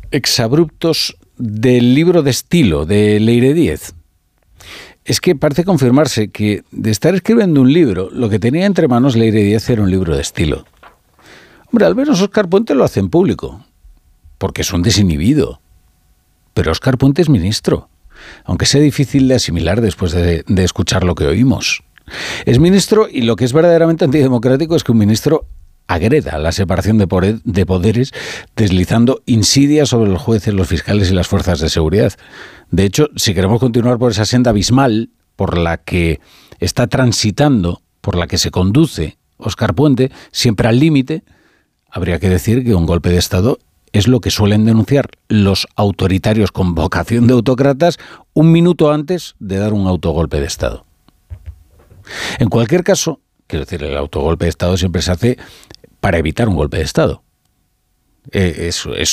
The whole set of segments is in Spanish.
exabruptos del libro de estilo de Leire Díez. Es que parece confirmarse que de estar escribiendo un libro, lo que tenía entre manos Leire Díez era un libro de estilo. Hombre, al menos Óscar Puente lo hace en público, porque es un desinhibido. Pero Óscar Puente es ministro, aunque sea difícil de asimilar después de escuchar lo que oímos. Es ministro y lo que es verdaderamente antidemocrático es que un ministro agreda la separación de poderes deslizando insidias sobre los jueces, los fiscales y las fuerzas de seguridad. De hecho, si queremos continuar por esa senda abismal por la que está transitando, por la que se conduce Óscar Puente, siempre al límite, habría que decir que un golpe de Estado es lo que suelen denunciar los autoritarios con vocación de autócratas un minuto antes de dar un autogolpe de Estado. En cualquier caso, quiero decir, el autogolpe de Estado siempre se hace para evitar un golpe de Estado. Eso es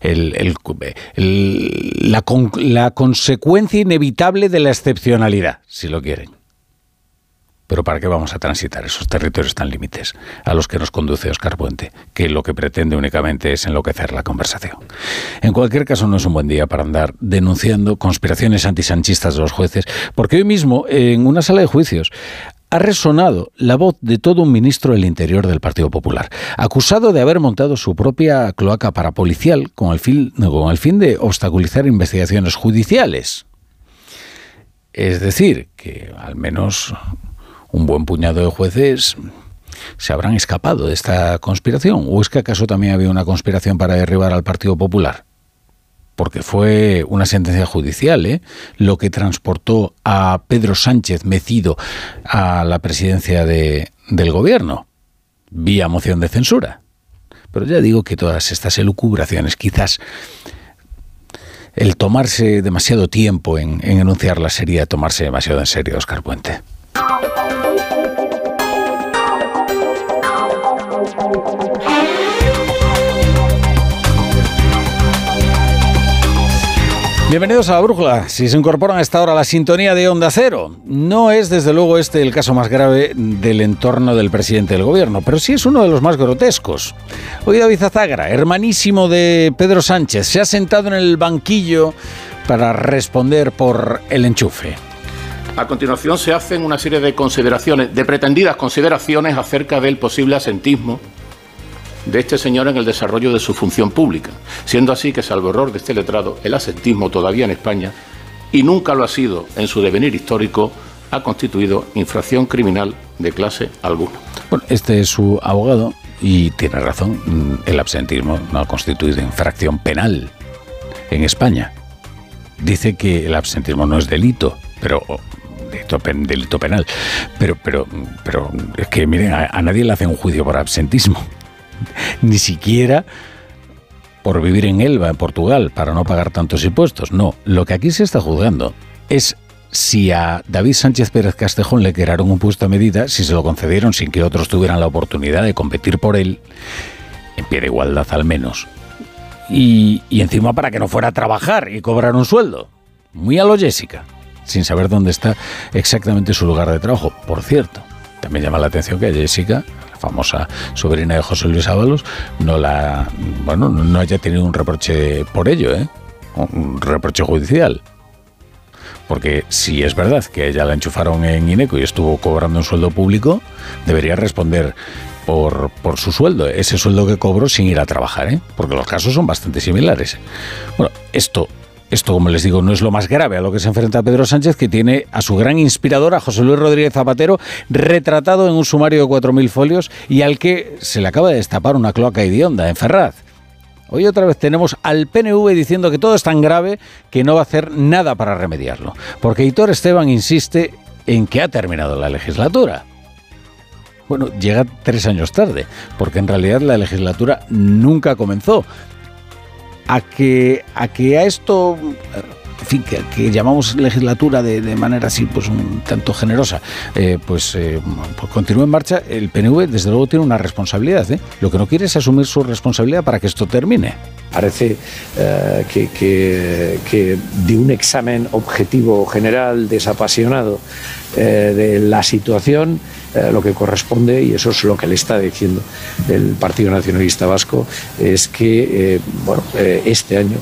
la consecuencia inevitable de la excepcionalidad, si lo quieren. Pero ¿para qué vamos a transitar esos territorios tan límites a los que nos conduce Óscar Puente? Que lo que pretende únicamente es enloquecer la conversación. En cualquier caso, no es un buen día para andar denunciando conspiraciones antisanchistas de los jueces, porque hoy mismo, en una sala de juicios, ha resonado la voz de todo un ministro del Interior del Partido Popular, acusado de haber montado su propia cloaca parapolicial con el fin de obstaculizar investigaciones judiciales. Es decir, que al menos un buen puñado de jueces se habrán escapado de esta conspiración. ¿O es que acaso también había una conspiración para derribar al Partido Popular? Porque fue una sentencia judicial, lo que transportó a Pedro Sánchez mecido a la presidencia del gobierno, vía moción de censura. Pero ya digo que todas estas elucubraciones, quizás el tomarse demasiado tiempo en enunciarlas sería tomarse demasiado en serio a Óscar Puente. Bienvenidos a La Brújula. Si se incorporan a esta hora a la sintonía de Onda Cero, no es desde luego este el caso más grave del entorno del presidente del gobierno, pero sí es uno de los más grotescos. Hoy David Azagra, hermanísimo de Pedro Sánchez, se ha sentado en el banquillo para responder por el enchufe. A continuación se hacen una serie de consideraciones, de pretendidas consideraciones acerca del posible asentismo de este señor en el desarrollo de su función pública, siendo así que, salvo error de este letrado, el asentismo todavía en España, y nunca lo ha sido en su devenir histórico, ha constituido infracción criminal de clase alguna. Bueno, este es su abogado y tiene razón, el absentismo no ha constituido infracción penal en España. Dice que el absentismo no es delito, pero delito penal, pero es que miren, a nadie le hace un juicio por absentismo. Ni siquiera por vivir en Elba, en Portugal, para no pagar tantos impuestos. No, lo que aquí se está juzgando es si a David Sánchez Pérez Castejón le crearon un puesto a medida, si se lo concedieron sin que otros tuvieran la oportunidad de competir por él, en pie de igualdad al menos, y encima para que no fuera a trabajar y cobrar un sueldo. Muy a lo Jessica, sin saber dónde está exactamente su lugar de trabajo. Por cierto, también llama la atención que a Jessica, famosa sobrina de José Luis Ábalos, no haya tenido un reproche por ello, un reproche judicial. Porque si es verdad que a ella la enchufaron en INECO y estuvo cobrando un sueldo público, debería responder por su sueldo, ese sueldo que cobró sin ir a trabajar, porque los casos son bastante similares. Bueno, esto, como les digo, no es lo más grave a lo que se enfrenta Pedro Sánchez, que tiene a su gran inspirador, a José Luis Rodríguez Zapatero, retratado en un sumario de 4.000 folios y al que se le acaba de destapar una cloaca hedionda en Ferraz. Hoy otra vez tenemos al PNV diciendo que todo es tan grave que no va a hacer nada para remediarlo, porque Aitor Esteban insiste en que ha terminado la legislatura. Bueno, llega 3 años tarde, porque en realidad la legislatura nunca comenzó. A que a esto, en fin, que llamamos legislatura de manera así, pues un tanto generosa, pues continúe en marcha, el PNV desde luego tiene una responsabilidad, Lo que no quiere es asumir su responsabilidad para que esto termine. Parece que de un examen objetivo general, desapasionado de la situación, lo que corresponde, y eso es lo que le está diciendo el Partido Nacionalista Vasco, es que este año